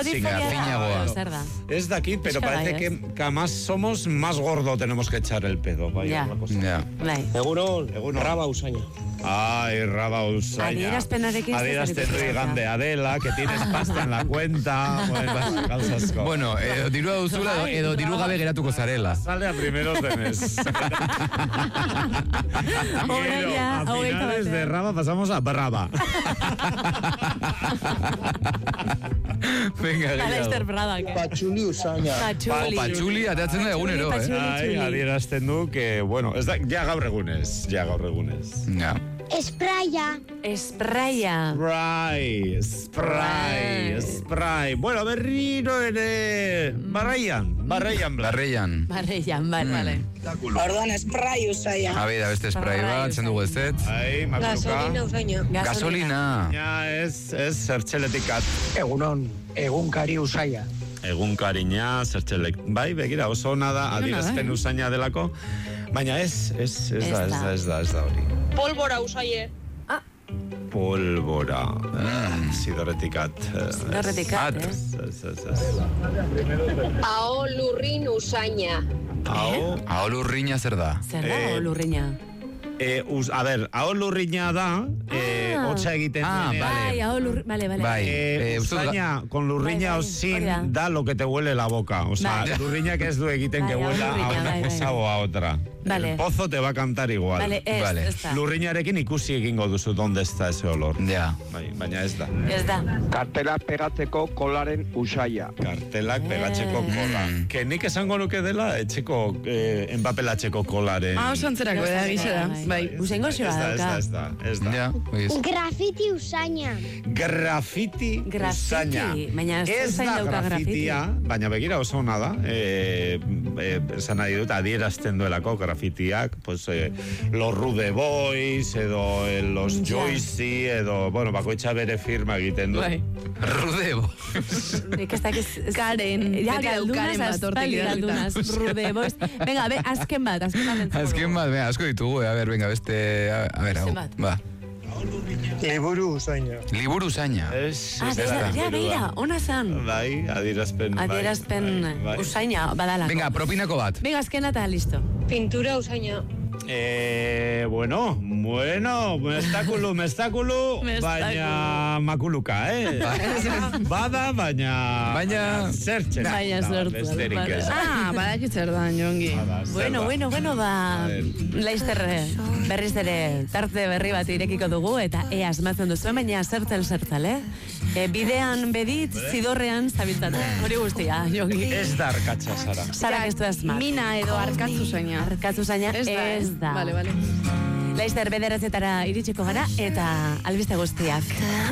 Finagoa. Es de aquí, pero parece que más somos, más gordo tenemos que echar el pedo. Vaya, una cosa. Egunon, Raba Usaña. Ay, Raba Usaña. Adierazten du igande Adela, que tienes pasta en la cuenta. Bueno, dirua duzula edo diru gabe geratuko zarela. Sale a primeros de mes. A finales de Raba pasamos a Brava. Venga, Patxuli Usaña. Patxuli, ateatzen da egunero, Ai, adierazten du, que, bueno, ja gaur egunez. Ja. Espraya. Spray. Bueno, berriro ere... Barreian, vale. Orduan, spray Usaña. Abida, beste spray bat, txendugu ez ez. Ai, makuluka. Gasolina Usaña. Gasolina. Ja, ez zertxeletikat. Egunon, egunkari Usaña. Egunkarina, zertxelek. Bai, begira, oso ona da, adierazpen Usaña delako. Baina ez da hori. Pólvora Usaña. Pólvora. Sidorretikat. Ao lurrin Usaña. Ao lurriña zer da? Ao lurriña? A ver, ao lurriña da, hotxa egiten duenean. Vale. Usaña, con lurriña o sin, da lo que te huele la boca. O sea, lurriña que ez du egiten que huela a una cosa o a otra. El pozo te va a cantar igual. Vale. Lurriñarekin ikusi egingo duzu donde está ese olor. Ja. Baina ez da. Kartelak pegatzeko kolaren Usaña. Kartelak pegatzeko kola. Que nik esango nuke dela etxeko enpapelatxeko kolaren. Oso antzerako da gisa da. Bai, usaingo zioa dauka. Ez da. Grafiti Usaña. Grafiti Usaña. Baina ez da grafitia, baina begira oso ona da. Esan nahi dut, adierazten duelako grafitiak, pues, los Rude Boys, edo los Joycey, edo, bueno, bakoitza bere firma egiten du. Rude Boys. Karen. Ja, galdunas, Rude Boys. Venga, azken bat. Azken bat, asko ditugu, venga, beste, hau, ba. Liburu Usaña. Ja, beira, ona zan. Bai, adierazpen Usaña, badalako. Venga, propinako bat. Venga, azkena eta listo. Pintura Usaña. Bueno, mestakulu, baina makuluka, Bada, baina zertxera. Baina Besterik ez. Badakitzer da, jongi. Bueno, Laizter berriz ere tarte berri bat irekiko dugu, eta asmatzen duzuen, baina zertzel, bidean bedit, zidorrean zabiltzatu. Hori guztia, jongi. Ez da arkatza, Sara. Sara, ez du asmat. Mina edo arkatzu zaina. Ez da. Vale. Laizter bederatzetara iritsiko gara, eta albiste guztiak.